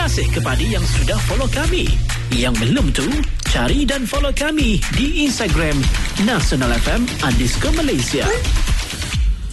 kasih kepada yang sudah follow kami. Yang belum tu, cari dan follow kami di Instagram @nationalfm_Malaysia.